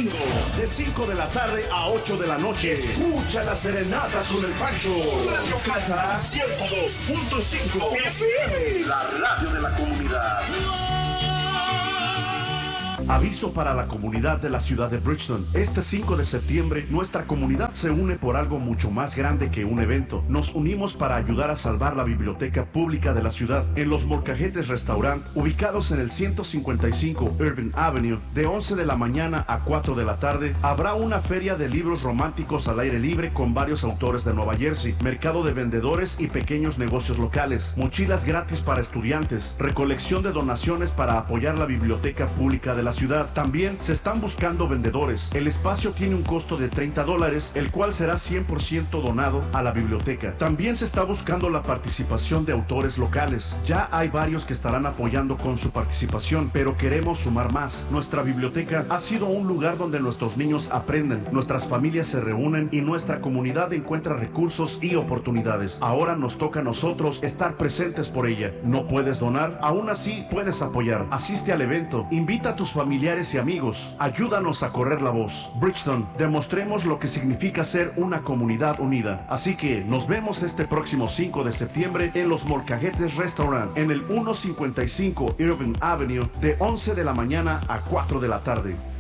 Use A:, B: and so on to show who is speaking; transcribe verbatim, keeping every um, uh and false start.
A: domingos, de cinco de la tarde a ocho de la noche. Escucha las serenatas con el Pancho. Radio Cata ciento dos punto cinco F M, la radio de la comunidad. Aviso para la comunidad de la ciudad de Bridgeton. Este cinco de septiembre, nuestra comunidad se une por algo mucho más grande que un evento. Nos unimos para ayudar a salvar la biblioteca pública de la ciudad. En los Molcajetes Restaurant, ubicados en el ciento cincuenta y cinco Irving Avenue, de once de la mañana a cuatro de la tarde, habrá una feria de libros románticos al aire libre con varios autores de Nueva Jersey, mercado de vendedores y pequeños negocios locales, mochilas gratis para estudiantes, recolección de donaciones para apoyar la biblioteca pública de la ciudad. También se están buscando vendedores. El espacio tiene un costo de treinta dólares, el cual será cien por ciento donado a la biblioteca. También se está buscando la participación de autores locales. Ya hay varios que estarán apoyando con su participación, pero queremos sumar más. Nuestra biblioteca ha sido un lugar donde nuestros niños aprenden, nuestras familias se reúnen y nuestra comunidad encuentra recursos y oportunidades. Ahora nos toca a nosotros estar presentes por ella. ¿No puedes donar? Aún así puedes apoyar. Asiste al evento, invita a tus familiares familiares y amigos, ayúdanos a correr la voz. Bridgeton, demostremos lo que significa ser una comunidad unida. Así que nos vemos este próximo cinco de septiembre en los Molcajetes Restaurant, en el ciento cincuenta y cinco Irving Avenue, de once de la mañana a cuatro de la tarde.